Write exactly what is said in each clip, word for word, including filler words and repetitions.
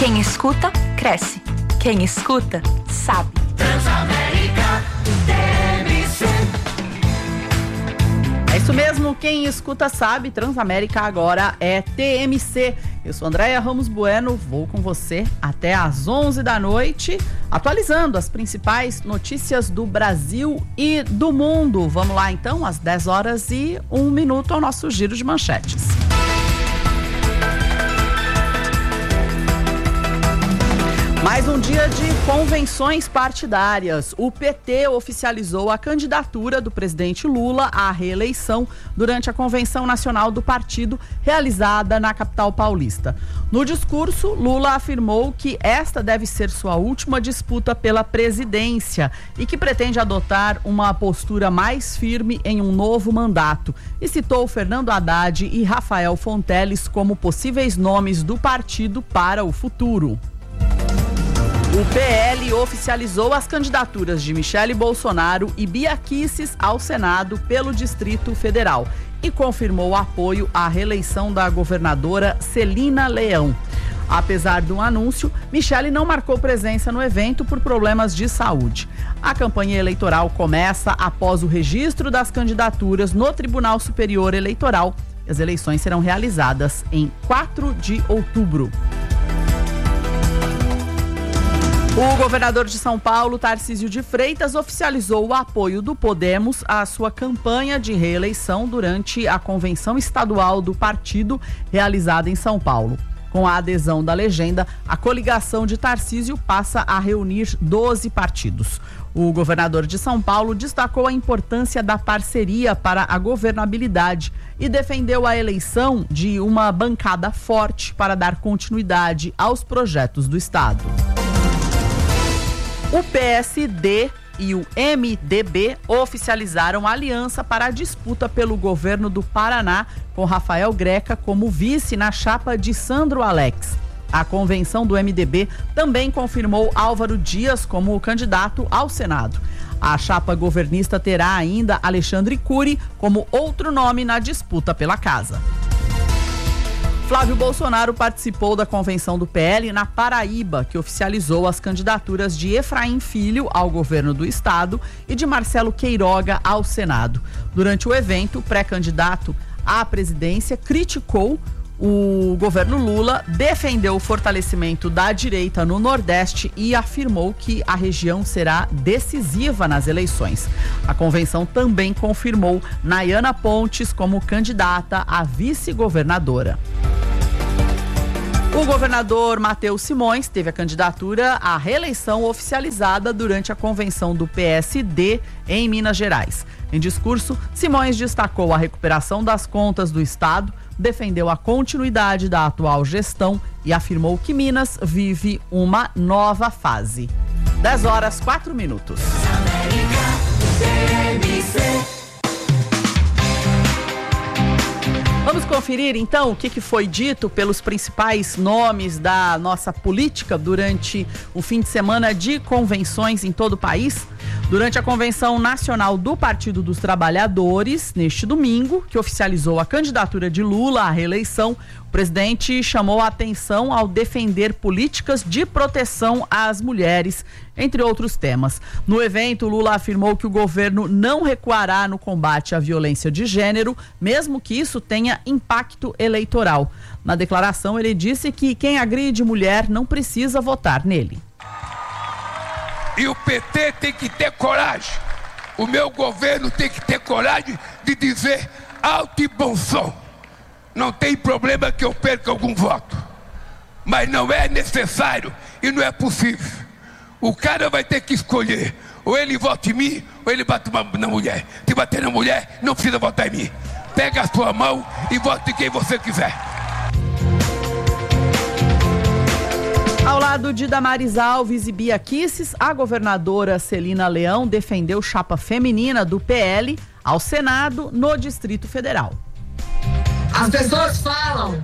Quem escuta, cresce. Quem escuta, sabe. Transamérica T M C. É isso mesmo, quem escuta sabe, Transamérica agora é T M C. Eu sou Andréia Ramos Bueno, vou com você até às onze da noite, atualizando as principais notícias do Brasil e do mundo. Vamos lá então, às dez horas e um minuto ao nosso giro de manchetes. Mais um dia de convenções partidárias. O P T oficializou a candidatura do presidente Lula à reeleição durante a Convenção Nacional do Partido, realizada na capital paulista. No discurso, Lula afirmou que esta deve ser sua última disputa pela presidência e que pretende adotar uma postura mais firme em um novo mandato. E citou Fernando Haddad e Rafael Fonteles como possíveis nomes do partido para o futuro. O P L oficializou as candidaturas de Michele Bolsonaro e Bia Kicis ao Senado pelo Distrito Federal e confirmou apoio à reeleição da governadora Celina Leão. Apesar do anúncio, Michele não marcou presença no evento por problemas de saúde. A campanha eleitoral começa após o registro das candidaturas no Tribunal Superior Eleitoral. As eleições serão realizadas em quatro de outubro. O governador de São Paulo, Tarcísio de Freitas, oficializou o apoio do Podemos à sua campanha de reeleição durante a convenção estadual do partido realizada em São Paulo. Com a adesão da legenda, a coligação de Tarcísio passa a reunir doze partidos. O governador de São Paulo destacou a importância da parceria para a governabilidade e defendeu a eleição de uma bancada forte para dar continuidade aos projetos do estado. O P S D e o M D B oficializaram a aliança para a disputa pelo governo do Paraná, com Rafael Greca como vice na chapa de Sandro Alex. A convenção do M D B também confirmou Álvaro Dias como candidato ao Senado. A chapa governista terá ainda Alexandre Cury como outro nome na disputa pela casa. Flávio Bolsonaro participou da convenção do P L na Paraíba, que oficializou as candidaturas de Efraim Filho ao governo do estado e de Marcelo Queiroga ao Senado. Durante o evento, o pré-candidato à presidência criticou o governo Lula, defendeu o fortalecimento da direita no Nordeste e afirmou que a região será decisiva nas eleições. A convenção também confirmou Nayana Pontes como candidata a vice-governadora. O governador Matheus Simões teve a candidatura à reeleição oficializada durante a convenção do P S D em Minas Gerais. Em discurso, Simões destacou a recuperação das contas do estado, defendeu a continuidade da atual gestão e afirmou que Minas vive uma nova fase. dez horas, quatro minutos. Vamos conferir então o que, que foi dito pelos principais nomes da nossa política durante o fim de semana de convenções em todo o país. Durante a Convenção Nacional do Partido dos Trabalhadores, neste domingo, que oficializou a candidatura de Lula à reeleição, o presidente chamou a atenção ao defender políticas de proteção às mulheres, entre outros temas. No evento, Lula afirmou que o governo não recuará no combate à violência de gênero, mesmo que isso tenha impacto eleitoral. Na declaração, ele disse que quem agride mulher não precisa votar nele. E o P T tem que ter coragem, o meu governo tem que ter coragem de dizer alto e bom som. Não tem problema que eu perca algum voto, mas não é necessário e não é possível. O cara vai ter que escolher, ou ele vota em mim, ou ele bate na mulher. Se bater na mulher, não precisa votar em mim. Pega a sua mão e vote em quem você quiser. Ao lado de Damares Alves e Bia Kicis, a governadora Celina Leão defendeu chapa feminina do P L ao Senado no Distrito Federal. As pessoas falam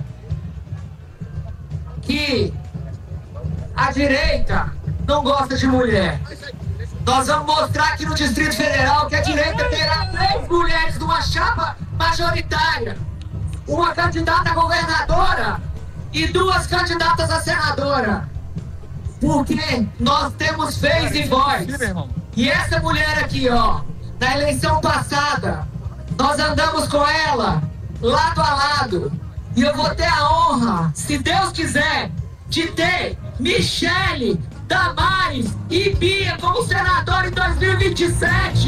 que a direita não gosta de mulher. Nós vamos mostrar aqui no Distrito Federal que a direita terá três mulheres numa chapa majoritária. Uma candidata a governadora e duas candidatas a senadora. porque nós temos vez e voz. E essa mulher aqui, ó, na eleição passada, nós andamos com ela lado a lado. E eu vou ter a honra, se Deus quiser, de ter Michele, Damares e Bia como senador em dois mil e vinte e sete.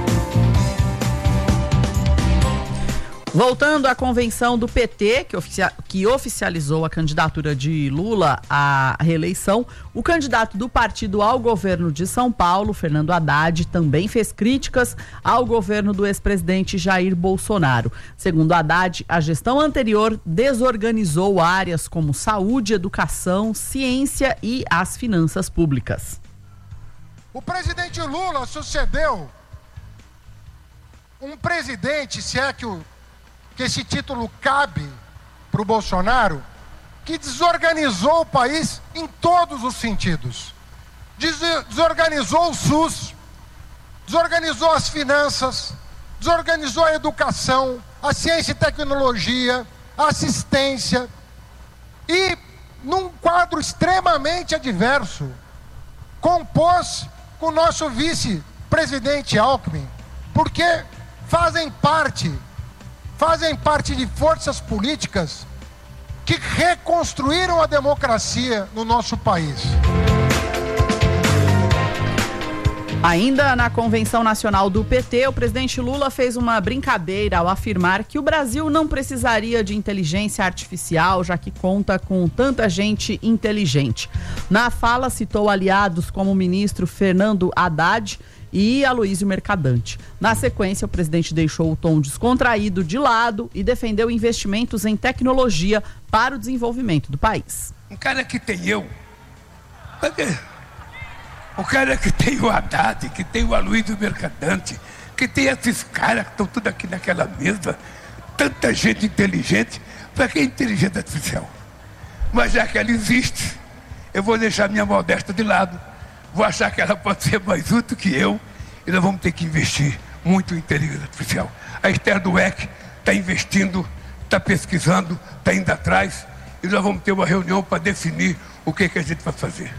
Voltando à convenção do P T, que, oficia- que oficializou a candidatura de Lula à reeleição, o candidato do partido ao governo de São Paulo, Fernando Haddad, também fez críticas ao governo do ex-presidente Jair Bolsonaro. Segundo Haddad, a gestão anterior desorganizou áreas como saúde, educação, ciência e as finanças públicas. O presidente Lula sucedeu um presidente, se é que o que esse título cabe para o Bolsonaro, que desorganizou o país em todos os sentidos. Des- desorganizou o SUS, desorganizou as finanças, desorganizou a educação, a ciência e tecnologia, a assistência, e, num quadro extremamente adverso, compôs com o nosso vice-presidente Alckmin, porque fazem parte fazem parte de forças políticas que reconstruíram a democracia no nosso país. Ainda na Convenção Nacional do P T, o presidente Lula fez uma brincadeira ao afirmar que o Brasil não precisaria de inteligência artificial, já que conta com tanta gente inteligente. Na fala, citou aliados como o ministro Fernando Haddad e Aloysio Mercadante. Na sequência, o presidente deixou o tom descontraído de lado e defendeu investimentos em tecnologia para o desenvolvimento do país. Um cara que tem eu, o cara que tem o Haddad, que tem o Aloysio Mercadante, que tem esses caras que estão tudo aqui naquela mesa, tanta gente inteligente, para que inteligência artificial? Mas já que ela existe, eu vou deixar minha modéstia de lado. Vou achar que ela pode ser mais útil que eu e nós vamos ter que investir muito em inteligência artificial. A Esther Dweck está investindo, está pesquisando, está indo atrás e nós vamos ter uma reunião para definir o que, que a gente vai fazer.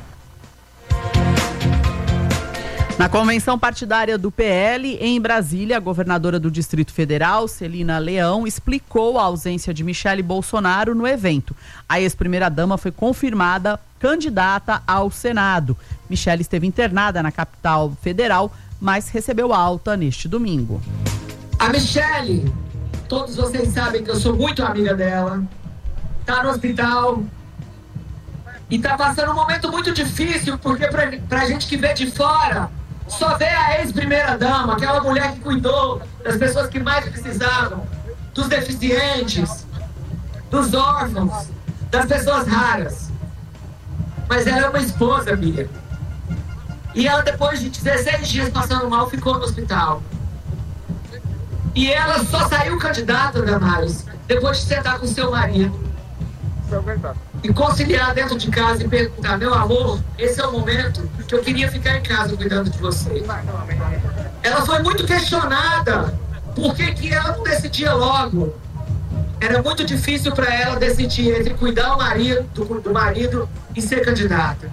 Na convenção partidária do P L, em Brasília, a governadora do Distrito Federal, Celina Leão, explicou a ausência de Michele Bolsonaro no evento. A ex-primeira-dama foi confirmada candidata ao Senado. Michele esteve internada na capital federal, mas recebeu alta neste domingo. A Michele, todos vocês sabem que eu sou muito amiga dela, tá no hospital e tá passando um momento muito difícil, porque pra, pra gente que vê de fora, só vê a ex-primeira-dama, aquela mulher que cuidou das pessoas que mais precisavam, dos deficientes, dos órfãos, das pessoas raras. Mas ela é uma esposa, Bia. E ela, depois de dezesseis dias passando mal, ficou no hospital. E ela só saiu candidata, Damares, depois de sentar com seu marido e conciliar dentro de casa e perguntar: meu amor, esse é o momento que eu queria ficar em casa cuidando de você. Ela foi muito questionada por que que ela não decidia logo. Era muito difícil para ela decidir entre cuidar do marido, do, do marido e ser candidata.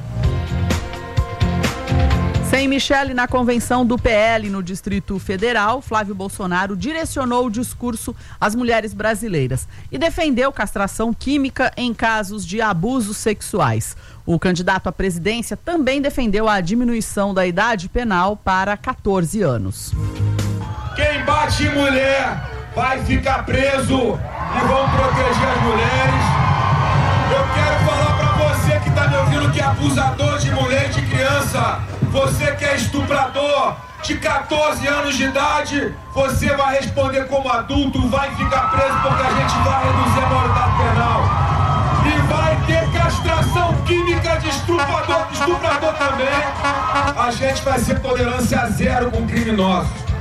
Sem Michele na convenção do P L no Distrito Federal, Flávio Bolsonaro direcionou o discurso às mulheres brasileiras e defendeu castração química em casos de abusos sexuais. O candidato à presidência também defendeu a diminuição da idade penal para catorze anos. Quem bate em mulher vai ficar preso e vão proteger as mulheres. Eu quero falar para você que está me ouvindo, que é abusador de mulher e de criança. Você que é estuprador de catorze anos de idade, você vai responder como adulto, vai ficar preso, porque a gente vai reduzir a maioridade penal. E vai ter castração química de estuprador, de estuprador também. A gente vai ser tolerância zero com criminosos.